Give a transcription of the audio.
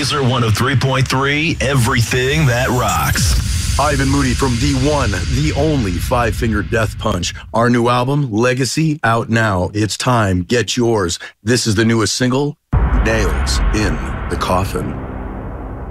Laser 103.3, everything that rocks. Ivan Moody from the one, the only Five Finger Death Punch. Our new album, Legacy, out now. It's time. Get yours. This is the newest single, Nails in the Coffin.